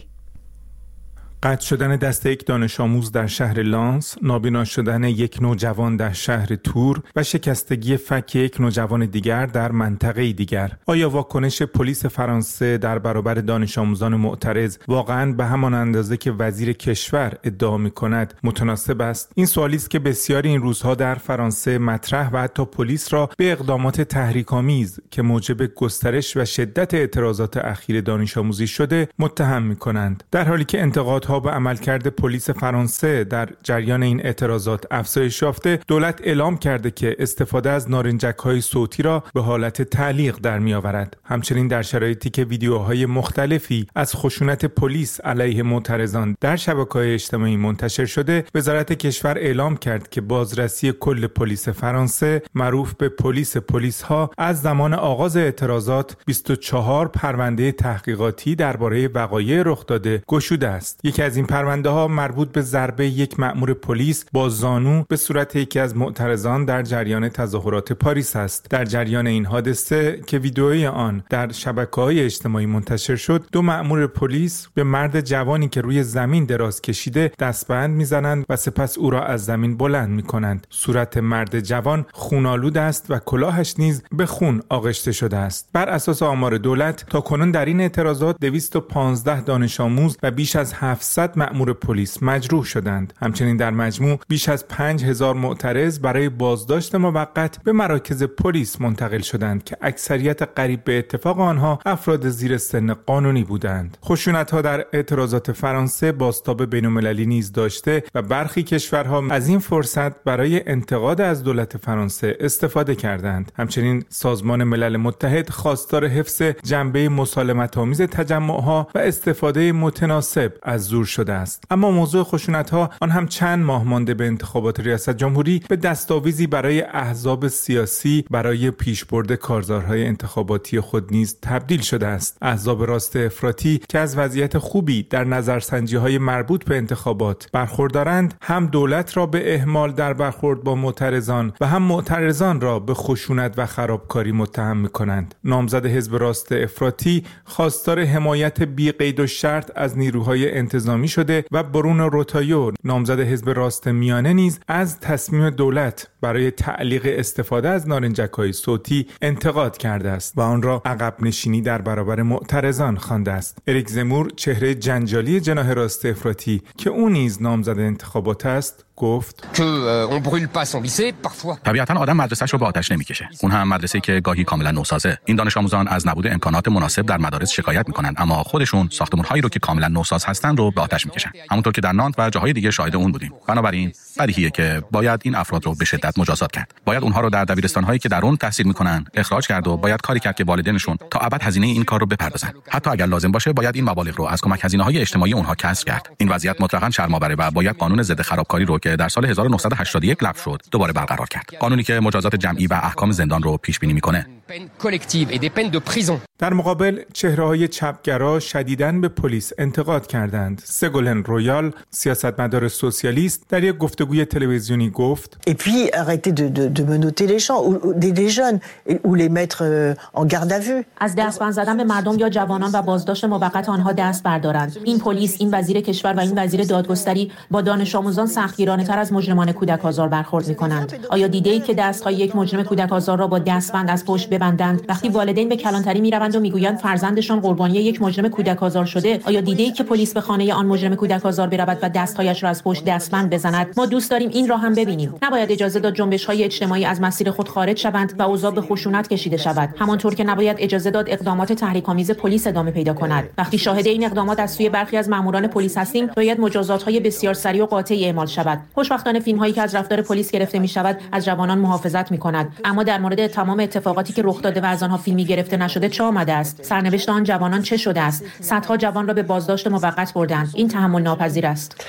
قطع شدن دست یک دانش آموز در شهر لانس، نابینا شدن یک نوجوان در شهر تور و شکستگی فک یک نوجوان دیگر در منطقه دیگر. آیا واکنش پلیس فرانسه در برابر دانش آموزان معترض واقعاً به همان اندازه که وزیر کشور ادعا می‌کند متناسب است؟ این سوالی است که بسیاری این روزها در فرانسه مطرح و حتی پلیس را به اقدامات تحریک‌آمیز که موجب گسترش و شدت اعتراضات اخیر دانش آموزی شده متهم می‌کنند. در حالی که انتقادها به عملکرد پلیس فرانسه در جریان این اعتراضات افزایش یافته، دولت اعلام کرده که استفاده از نارنجک‌های صوتی را به حالت تعلیق در می‌آورد. همچنین در شرایطی که ویدیوهای مختلفی از خشونت پلیس علیه معترضان در شبکه‌های اجتماعی منتشر شده، وزارت کشور اعلام کرد که بازرسی کل پلیس فرانسه معروف به پلیس پلیس‌ها از زمان آغاز اعتراضات بیست و چهار پرونده تحقیقاتی درباره وقایع رخ داده گشوده است. یکی از این پرونده ها مربوط به ضربه یک مأمور پلیس با زانو به صورت یکی از معترضان در جریان تظاهرات پاریس است. در جریان این حادثه که ویدئوی آن در شبکه‌های اجتماعی منتشر شد، دو مأمور پلیس به مرد جوانی که روی زمین دراز کشیده دستبند میزنند و سپس او را از زمین بلند میکنند. صورت مرد جوان خونالود است و کلاهش نیز به خون آغشته شده است. بر اساس آمار دولت تاکنون در این اعتراضات دویست و پانزده دانش آموز و بیش از هفتصد مأمور پلیس مجروح شدند. همچنین در مجموع بیش از پنج هزار معترض برای بازداشت موقت به مراکز پلیس منتقل شدند که اکثریت قریب به اتفاق آنها افراد زیر سن قانونی بودند. خشونت‌ها در اعتراضات فرانسه بازتاب بین‌المللی نیز داشته و برخی کشورها از این فرصت برای انتقاد از دولت فرانسه استفاده کردند. همچنین سازمان ملل متحد خواستار حفظ جنبه مسالمت‌آمیز تجمع‌ها و استفاده متناسب از زور شده است. اما موضوع خشونت‌ها آن هم چند ماه مانده به انتخابات ریاست جمهوری به دستاویزی برای احزاب سیاسی برای پیشبرد کارزارهای انتخاباتی خود نیز تبدیل شده است. احزاب راست افراطی که از وضعیت خوبی در نظرسنجی‌های مربوط به انتخابات برخوردارند، هم دولت را به اهمال در برخورد با معترضان و هم معترضان را به خشونت و خرابکاری متهم می‌کنند. نامزد حزب راست افراطی خواستار حمایت بی قید و شرط از نیروهای انتظامی شده و برونو روتایو نامزد حزب راست میانه نیز از تصمیم دولت برای تعلیق استفاده از نارنجک‌های صوتی انتقاد کرده است و آن را عقب نشینی در برابر معترضان خوانده است. اریک زمور، چهره جنجالی جناح راست افراطی که او نیز نامزد انتخابات است، گفت طبیعتاً آدم مدرسه‌ش رو به آتش نمی‌کشه. اون هم مدرسه‌ای که گاهی کاملا نوسازه. این دانش آموزان از نبود امکانات مناسب در مدارس شکایت می‌کنند، اما خودشون ساختمان‌هایی رو که کاملا نوساز هستن رو به آتش می‌کشن. همونطور که در نانت و جاهای دیگه شاهد اون بودیم. بنابراین بدیهیه که باید این افراد رو به شدت مجازات کرد. باید اونها رو در دبیرستان‌هایی که در اون تحصیل می‌کنن اخراج کرد و باید کاری کرد که والدینشون تا ابد هزینه این کار رو بپردازن. حتی اگر لازم باشه باید این مبالغ رو از کمک هزینه‌های اجتماعی اونها کسر کرد. این وضعیت مطلقاً شرم‌آوره و باید قانون ضد خرابکاری رو که در سال هزار و نهصد و هشتاد و یک لغو شد دوباره برقرار کرد. قانونی که مجازات جمعی و احکام زندان رو پیش بینی می‌کنه. در مقابل چهره‌های چپگرا شدیداً به پلیس انتقاد کردند. سگولن رویال، سیاستمدار سوسیالیست، در یک گفتگوی تلویزیونی گفت: Et puis arrêter de de de menotter les gens ou des jeunes ou les mettre en garde à vue. از دستبند زدن به مردم یا جوانان و بازداشت موقت آنها دست بردارند. این پلیس، این وزیر کشور و این وزیر دادگستری با دانش آموزان سختگیرانه‌تر از مجرمان کودک آزار برخورد می‌کنند. آیا دیده‌اید که دست‌های یک مجرم کودک آزار را با دستبند از پشت ببندند وقتی والدین به کلانتری می‌روند و می‌گویند فرزندشان قربانی یک مجرم کودک آزار شده؟ آیا دیده‌اید که پلیس به خانه آن مجرم کودک آزار برود و دست‌هایش را از پشت دستبند بزند؟ ما دوست داریم این را هم ببینیم. نباید اجازه داد جنبش‌های اجتماعی از مسیر خود خارج شوند و اوضاع به خشونت کشیده شود. همانطور که نباید اجازه داد اقدامات تحریک‌آمیز پلیس ادامه پیدا کند. وقتی شاهد این اقدامات از سوی برخی از ماموران پلیس هستیم، باید مجازات‌های بسیار سریع و قاطعی اعمال شود. خوشبختانه فیلم‌هایی که از رفتار پلیس گرفته می‌شود از جوانان محافظت می‌کند، اما در مورد تمام اتفاقاتی که رخ داده و از آنها فیلمی گرفته نشده چه آمده است؟ سرنوشت آن جوانان چه شده است؟ صدها جوان را به بازداشت موقت بردند. این تحمل ناپذیر است.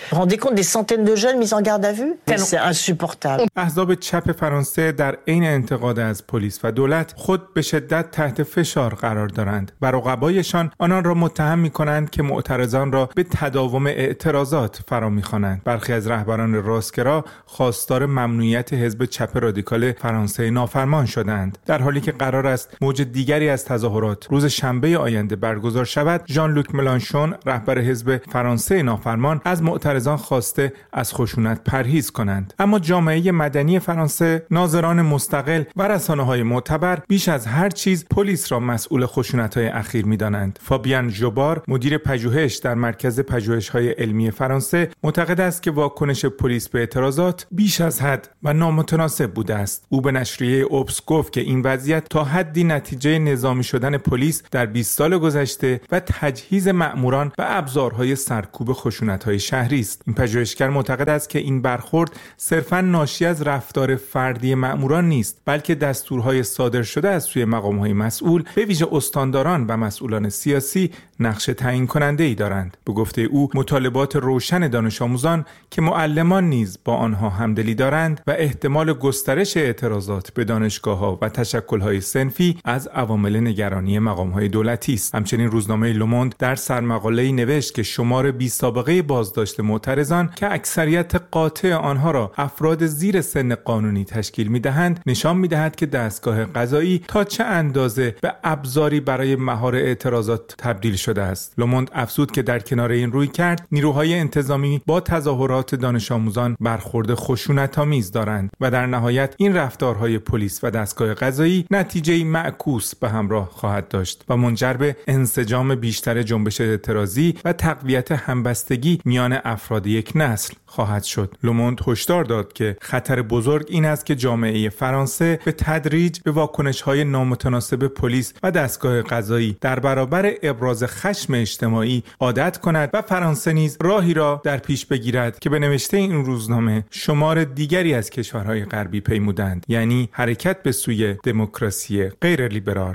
احزاب چپ فرانسه در عین انتقاد از پلیس و دولت خود به شدت تحت فشار قرار دارند و رقبایشان آنان را متهم می‌کنند که معترضان را به تداوم اعتراضات فرا می‌خوانند. برخی از رهبران راستگرا خواستار ممنوعیت حزب چپ رادیکال فرانسه نافرمان شدند. در حالی که قرار است موج دیگری از تظاهرات روز شنبه آینده برگزار شود، ژان لوک ملانشون رهبر حزب فرانسه نافرمان از معترضان خواسته از خشونت پرهیز کنند. اما جامعه مدنی فرانسه، ناظران مستقل و رسانه‌های معتبر بیش از هر چیز پلیس را مسئول خشونت‌های اخیر می‌دانند. فابیان ژوبار، مدیر پژوهش در مرکز پژوهش‌های علمی فرانسه، معتقد است که واکنش پلیس به اعتراضات بیش از حد و نامتناسب بوده است. او به نشریه اوبس گفت که این وضعیت تا حدی نتیجه نظامی شدن پلیس در بیست سال گذشته و تجهیز مأموران و ابزارهای سرکوب خشونت‌های شهری است. این پژوهشگر معتقد است که این برخورد صرفاً ناشی از رفتار فردی مأموران نیست، بلکه دستورهای صادر شده از سوی مقام‌های مسئول، به ویژه استانداران و مسئولان سیاسی، نقش تعیین کننده‌ای دارند. به گفته او، مطالبات روشن دانش آموزان که معلمان نیز با آنها همدلی دارند و احتمال گسترش اعتراضات به دانشگاه‌ها و تشکل‌های صنفی از عوامل نگرانی مقام‌های دولتی است. همچنین روزنامه لوموند در سرمقاله‌ای نوشت که شمار بی‌سابقه بازداشت معترضان که اکثریت قاطع آنها را افراد زیر سن قانونی تشکیل می‌دهند، نشان می‌دهد که دستگاه قضایی تا چه اندازه به ابزاری برای مهار اعتراضات تبدیل شده است. لوموند افزود که در کنار این رویکرد، نیروهای انتظامی با تظاهرات دانش آموزان برخورد خشونت‌آمیز دارند و در نهایت این رفتارهای پلیس و دستگاه قضایی نتیجه‌ای معکوس به همراه خواهد داشت و منجر به انسجام بیشتر جنبش اعتراضی و تقویت همبستگی میان افراد یک نسل خواهد شد. لوموند هشدار داد که خطر بزرگ این است که جامعه فرانسه به تدریج به واکنش‌های نامتناسب پلیس و دستگاه قضایی در برابر ابراز خشم اجتماعی عادت کند و فرانسه نیز راهی را در پیش بگیرد که به نوشته این روزنامه شمار دیگری از کشورهای غربی پیمودند، یعنی حرکت به سوی دموکراسی غیر لیبرال.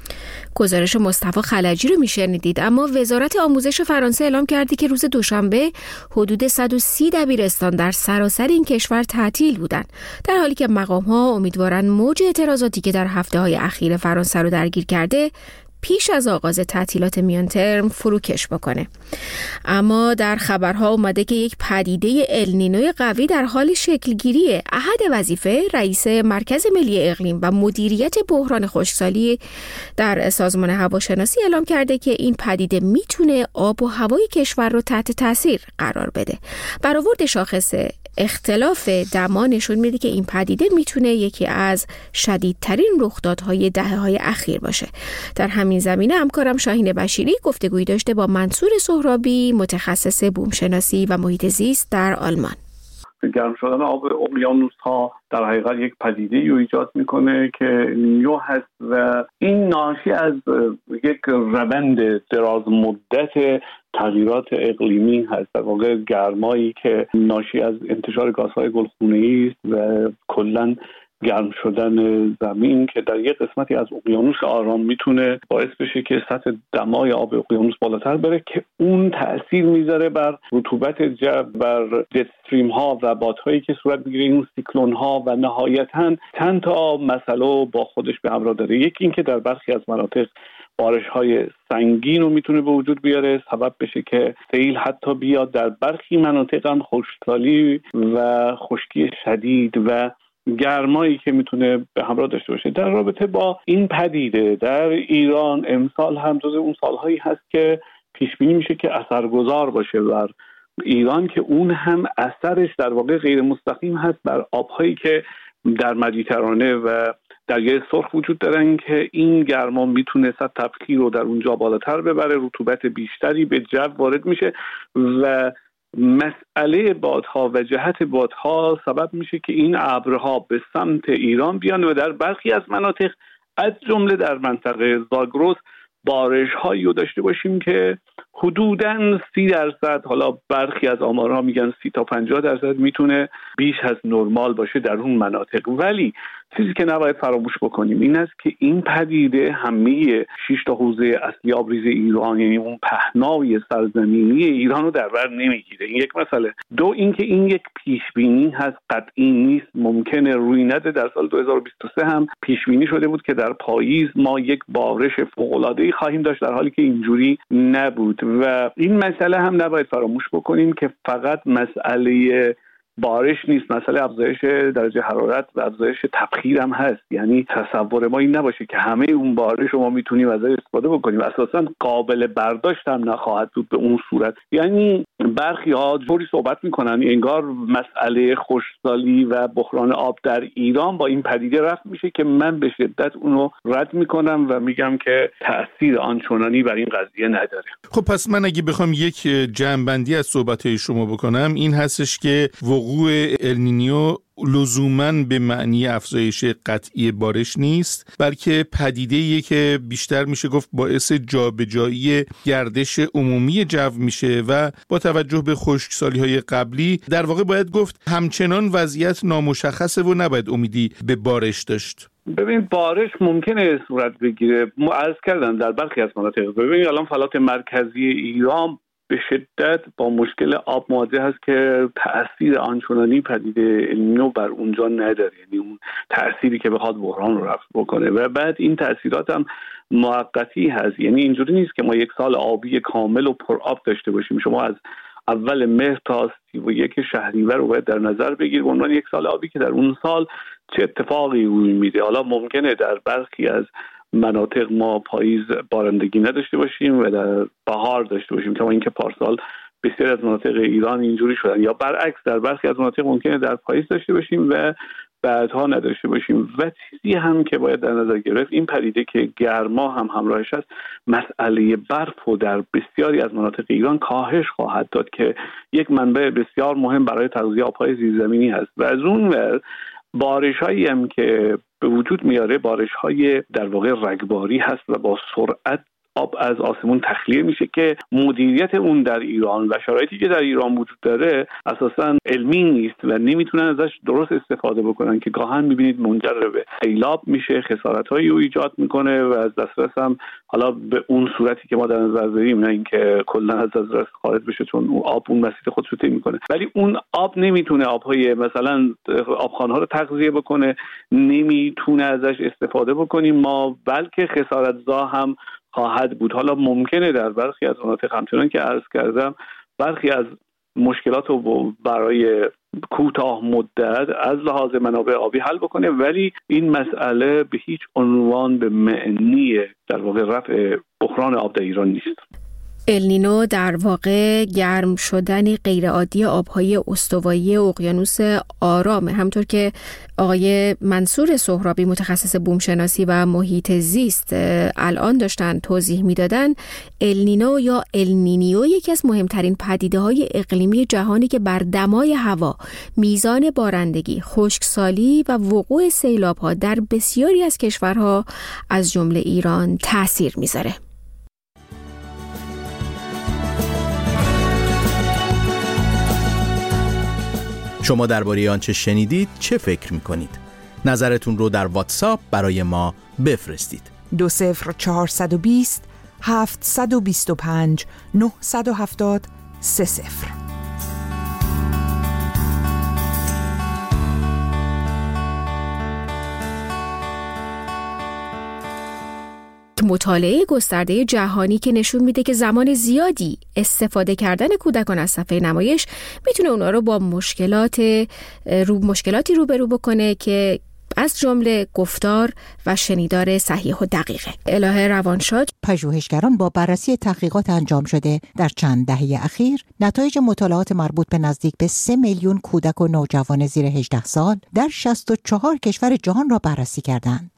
گزارش مصطفی خلجی رو میشنیدید. اما وزارت آموزش فرانسه اعلام کرده که روز دوشنبه حدود صد و سی دبیرستان در سراسر این کشور تعطیل بودند، در حالی که مقام‌ها امیدوارند موج اعتراضاتی که در هفته‌های اخیر فرانسه رو درگیر کرده پیش از آغاز تعطیلات میان ترم فروکش بکنه. اما در خبرها اومده که یک پدیده النینوی قوی در حال شکلگیریه. احد وظیفه رئیس مرکز ملی اقلیم و مدیریت بحران خشکسالی در سازمان هواشناسی اعلام کرده که این پدیده میتونه آب و هوای کشور رو تحت تاثیر قرار بده. برآورد شاخص اختلاف دما نشون میده که این پدیده میتونه یکی از شدیدترین رخدادهای دهه‌های اخیر باشه. در همین زمینه همکارم شاهین بشیری گفتگویی داشته با منصور سهرابی، متخصص بومشناسی و محیط زیست در آلمان. گرم شدن آب اقیانوس ها در حقیقت یک پدیده رو ایجاد میکنه که نیو هست و این ناشی از یک روند دراز مدت تغییرات اقلیمی هست، در واقع گرمایی که ناشی از انتشار گازهای گلخانه‌ای است و کلاً گرم شدن زمین که در یک قسمتی از اقیانوس آرام میتونه باعث بشه که سطح دمای آب اقیانوس بالاتر بره که اون تأثیر میذاره بر رطوبت جو، بر جت استریم ها و بادهایی که صورت میگیره، این سیکلون ها و نهایتاً چند تا مسئله با خودش به همراه داره. یکی این که در برخی از مناطق بارش های سنگین رو میتونه به وجود بیاره، سبب بشه که سیل حتی بیاد. در برخی مناطق هم خشکسالی و خشکی شدید و گرمایی که میتونه به همراه داشته باشه. در رابطه با این پدیده در ایران امسال هم جز اون سالهایی هست که پیش بینی میشه که اثرگذار باشه بر ایران، که اون هم اثرش در واقع غیر مستقیم هست بر آبهایی که در مدیترانه و دریای سرخ وجود دارن که این گرما میتونه سطح تبخیر رو در اونجا بالاتر ببره، رطوبت بیشتری به جو وارد میشه و مسئله بادها و جهت بادها سبب میشه که این ابرها به سمت ایران بیان و در برخی از مناطق از جمله در منطقه زاگرس بارش هایی رو داشته باشیم که حدوداً سی درصد، حالا برخی از آمارها میگن سی تا پنجاه درصد میتونه بیش از نرمال باشه در اون مناطق. ولی چیزی که نباید فراموش بکنیم این است که این پدیده همه شش تا حوزه اصلی آبریز ایران، یعنی اون پهنای سرزمینی ایران رو در بر نمیگیره. این یک مسئله. دو اینکه این یک پیش بینی هست، قطعی نیست، ممکنه روی نده. در سال دو هزار و بیست و سه هم پیش بینی شده بود که در پاییز ما یک بارش فوق‌العاده‌ای خواهیم داشت، در حالی که اینجوری نبود. و این مسئله هم نباید فراموش بکنیم که فقط مسئله بارش نیست، مسئله افزایش درجه حرارت و افزایش تبخیر هم هست. یعنی تصور ما این نباشه که همه اون بارش رو ما میتونیم ازش استفاده بکنیم، اساسا قابل برداشت هم نخواهد بود به اون صورت. یعنی برخی ها جوری صحبت میکنن انگار مسئله خشکسالی و بحران آب در ایران با این پدیده رفت میشه که من به شدت اونو رد میکنم و میگم که تأثیر آنچنانی بر این قضیه نداره. خب پس من اگه بخوام یک جمع‌بندی از صحبت‌های شما بکنم این هستش که وقوع النینیو لزوماً به معنی افزایش قطعی بارش نیست، بلکه پدیده‌ایه که بیشتر میشه گفت باعث جابجایی گردش عمومی جو میشه و با توجه به خشکسالی‌های قبلی در واقع باید گفت همچنان وضعیت نامشخصه و نباید امیدی به بارش داشت. ببین بارش ممکنه صورت بگیره. ما عرض کردم در برخی از مناطق، ببین الان فلات مرکزی ایران به شدت با مشکل آب مواجه هست که تأثیر آنچنانی پدیده النینیو بر اونجا نداره، یعنی اون تأثیری که بخواد بحران رو رفع بکنه. و بعد این تأثیرات هم موقتی هست، یعنی اینجوری نیست که ما یک سال آبی کامل و پر آب داشته باشیم. شما از اول مهر تا سی و یک شهریور رو باید در نظر بگیر به عنوان یک سال آبی که در اون سال چه اتفاقی روی میده. حالا ممکنه در برخی از مناطق ما پاییز بارندگی نداشته باشیم و در بهار داشته باشیم، کما اینکه پارسال بسیار از مناطق ایران اینجوری شدن، یا برعکس در برخی از مناطق ممکنه در پاییز داشته باشیم و بعدها نداشته باشیم. و چیزی هم که باید در نظر گرفت این پدیده که گرما هم همراهش است، مسئله برف و در بسیاری از مناطق ایران کاهش خواهد داد که یک منبع بسیار مهم برای تغذیه آبهای زیرزمینی هست. و از اون ور بارش‌هایی هم که به وجود میاره بارش‌های در واقع رگباری هست و با سرعت آب از آسمون تخلیه میشه که مدیریت اون در ایران و شرایطی که در ایران وجود داره اساساً علمی نیست و نمیتونن ازش درست استفاده بکنن که گاهن میبینید منجر به سیلاب میشه، خسارت‌هایی رو ایجاد میکنه و از دسترس هم حالا به اون صورتی که ما در نظر داریم، نه اینکه کلا از دسترس خارج بشه چون اون آب اون مسیر خودش رو طی میکنه، ولی اون آب نمیتونه آبهای مثلا آبخوان‌ها رو تغذیه بکنه، نمیتونه ازش استفاده بکنیم ما، بلکه خسارت‌زا هم خواهد بود. حالا ممکنه در برخی از مناطق همچنان که عرض کردم برخی از مشکلات رو برای کوتاه مدت از لحاظ منابع آبی حل بکنه، ولی این مسئله به هیچ عنوان به معنی در واقع رفع بحران آب در ایران نیست. النینو در واقع گرم شدن غیرعادی آبهای استوایی اقیانوس آرام، همطور که آقای منصور سهرابی متخصص بومشناسی و محیط زیست الان داشتن توضیح میدادن. النینو یا النینیو یکی از مهمترین پدیده‌های اقلیمی جهانی که بر دمای هوا، میزان بارندگی، خشکسالی و وقوع سیلاب‌ها در بسیاری از کشورها از جمله ایران تأثیر میذاره. شما درباره آنچه شنیدید چه فکر می‌کنید؟ نظرتون رو در واتساپ برای ما بفرستید. دو صفر چهارصد و بیست هفتصد و بیست و پنج نهصد و هفتاد سه صفر. مطالعه گسترده جهانی که نشون میده که زمان زیادی استفاده کردن کودکان از صفحه نمایش میتونه اونا رو با مشکلات رو مشکلاتی روبرو بکنه که از جمله گفتار و شنیدار صحیح و دقیقه. الهه روانشاد: پژوهشگران با بررسی تحقیقات انجام شده در چند دهه اخیر نتایج مطالعات مربوط به نزدیک به سه میلیون کودک و نوجوان زیر هجده سال در شصت و چهار کشور جهان را بررسی کردند.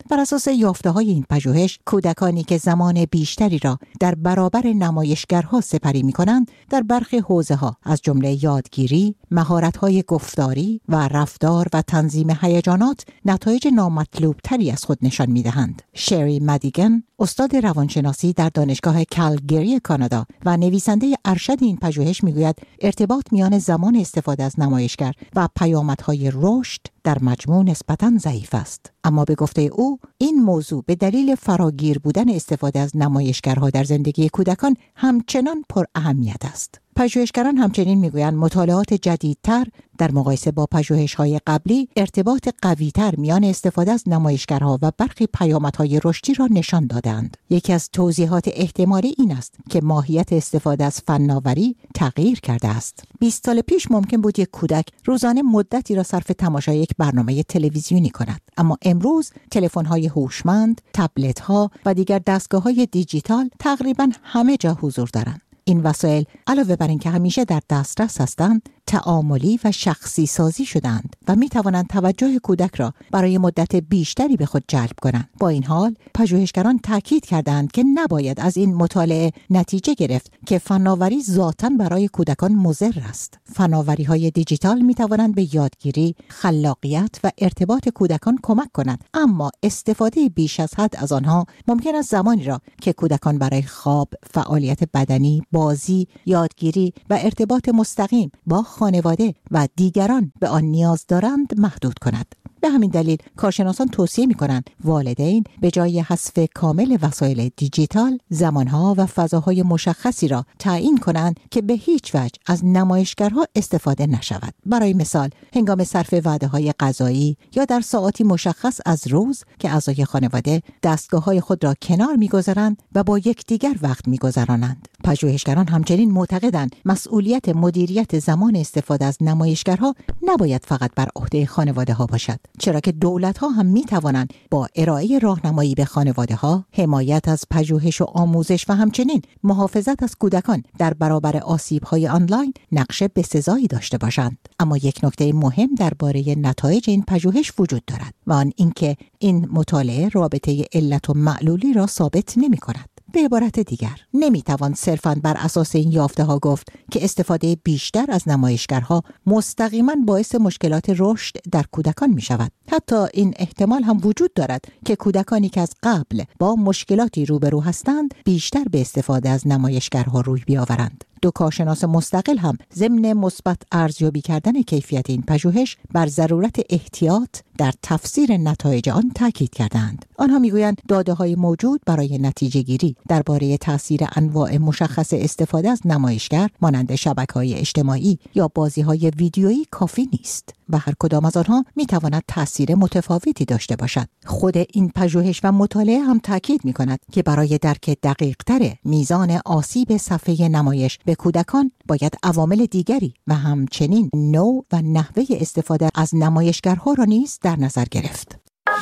بر اساس یافته‌های این پژوهش، کودکانی که زمان بیشتری را در برابر نمایشگرها سپری می‌کنند، در برخی حوزه‌ها از جمله یادگیری، مهارت‌های گفتاری و رفتار و تنظیم هیجانات نتایج نامطلوب‌تری از خود نشان می‌دهند. شری مدیگن، استاد روانشناسی در دانشگاه کالگری کانادا و نویسنده ارشد این پژوهش میگوید ارتباط میان زمان استفاده از نمایشگر و پیامدهای رشد در مجموع نسبتاً ضعیف است. اما به گفته او این موضوع به دلیل فراگیر بودن استفاده از نمایشگرها در زندگی کودکان همچنان پر اهمیت است. پژوهشگران همچنین میگویند مطالعات جدیدتر در مقایسه با پژوهش‌های قبلی ارتباط قوی‌تر میان استفاده از نمایشگرها و برخی پیامدهای رشدی را نشان دادند. یکی از توضیحات احتمالی این است که ماهیت استفاده از فناوری تغییر کرده است. بیست سال پیش ممکن بود یک کودک روزانه مدتی را صرف تماشای یک برنامه تلویزیونی کند، اما امروز تلفن‌های هوشمند، تبلت‌ها و دیگر دستگاه‌های دیجیتال تقریباً همه جا حضور دارند. این وسایل علاوه بر اینکه همیشه در دسترس هستند، تعاملی و شخصی سازی شدند و می توانند توجه کودک را برای مدت بیشتری به خود جلب کنند. با این حال، پژوهشگران تاکید کردند که نباید از این مطالعه نتیجه گرفت که فناوری ذاتاً برای کودکان مضر است. فناوری‌های دیجیتال می توانند به یادگیری، خلاقیت و ارتباط کودکان کمک کنند، اما استفاده بیش از حد از آنها ممکن است زمانی را که کودکان برای خواب، فعالیت بدنی، بازی، یادگیری و ارتباط مستقیم با خانواده و دیگران به آن نیاز دارند محدود کند. به همین دلیل کارشناسان توصیه می‌کنند والدین به جای حذف کامل وسایل دیجیتال، زمانها و فضاهای مشخصی را تعیین کنند که به هیچ وجه از نمایشگرها استفاده نشود. برای مثال، هنگام صرف وعده‌های غذایی یا در ساعاتی مشخص از روز که اعضای خانواده دستگاه‌های خود را کنار می‌گذارند و با یکدیگر وقت می‌گذرانند. پژوهشگران همچنین معتقدند مسئولیت مدیریت زمان استفاده از نمایشگرها نباید فقط بر عهده خانواده‌ها باشد، چرا که دولت‌ها هم می‌توانند با ارائه راهنمایی به خانواده‌ها، حمایت از پژوهش و آموزش و همچنین محافظت از کودکان در برابر آسیب‌های آنلاین نقش بسزایی داشته باشند. اما یک نکته مهم درباره نتایج این پژوهش وجود دارد و آن اینکه این مطالعه رابطه علت و معلولی را ثابت نمی‌کند. به عبارت دیگر، نمیتوان صرفاً بر اساس این یافته‌ها گفت که استفاده بیشتر از نمایشگرها مستقیماً باعث مشکلات رشد در کودکان می شود. حتی این احتمال هم وجود دارد که کودکانی که از قبل با مشکلاتی روبرو هستند بیشتر به استفاده از نمایشگرها روی بیاورند. دو کارشناس مستقل هم ضمن مثبت ارزیابی کردن کیفیت این پژوهش بر ضرورت احتیاط در تفسیر نتایج آن تاکید کردند. آنها میگویند داده‌های موجود برای نتیجه گیری درباره تاثیر انواع مشخص استفاده از نمایشگر مانند شبکه‌های اجتماعی یا بازی‌های ویدیویی کافی نیست و هر کدام از آنها میتواند تاثیر متفاوتی داشته باشد. خود این پژوهش و مطالعه هم تاکید می‌کند که برای درک دقیق‌تر میزان آسیب صفحه نمایش به کودکان باید عوامل دیگری و همچنین نوع و نحوه استفاده از نمایشگرها را نیز در نظر گرفت.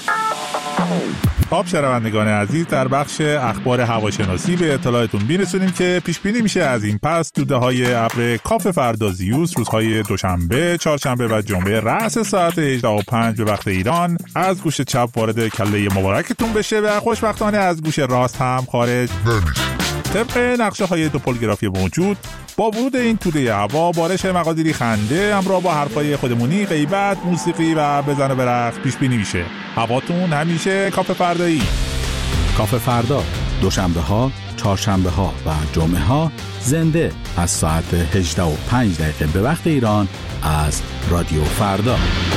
خب شنوندگان عزیز، در بخش اخبار هواشناسی به اطلاعتون میرسونیم که پیش بینی میشه از این پس دوده‌های ابر کاف فردازیوس روزهای دوشنبه، چهارشنبه و جمعه رأس ساعت هجده و پنج به وقت ایران از گوش چپ وارد کله مبارکتون بشه و خوشبختانه از گوش راست هم خارج نمیشه. طبق نقشه های توپولگرافی موجود، با ورود این توده هوا بارش مقادیری خنده همراه با حرفای خودمونی، غیبت، موسیقی و بزن و برقص پیش بینی میشه. هواتون همیشه کاف فردایی. کاف فردا دوشنبه ها، چهارشنبه ها و جمعه ها زنده از ساعت هجده و پنج دقیقه به وقت ایران از رادیو فردا.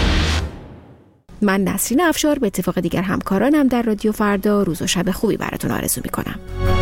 من نسرین افشار به اتفاق دیگر همکارانم در رادیو فردا روز و شب خوبی براتون آرزو میکنم.